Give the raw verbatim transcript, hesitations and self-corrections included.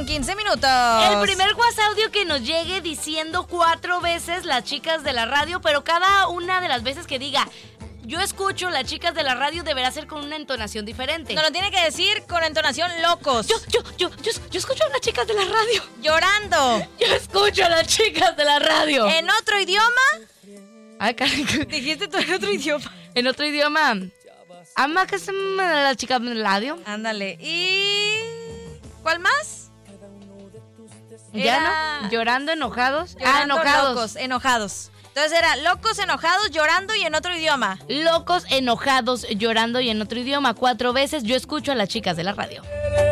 con quince minutos. El primer WhatsApp audio que nos llegue diciendo cuatro veces las chicas de la radio, pero cada una de las veces que diga yo escucho las chicas de la radio deberá ser con una entonación diferente. No lo tiene que decir con entonación locos. Yo, yo, yo, yo, yo escucho a las chicas de la radio. Llorando. Yo escucho a las chicas de la radio. ¿En otro idioma? Ay, caray. Dijiste tú en otro idioma. En otro idioma. Ama que son las chicas de la radio. Ándale. ¿Y cuál más? ¿Ya Era... no? Llorando, enojados. Llorando, ah, enojados. Locos, enojados. Entonces era locos, enojados, llorando y en otro idioma. Locos, enojados, llorando y en otro idioma. Cuatro veces yo escucho a las chicas de la radio.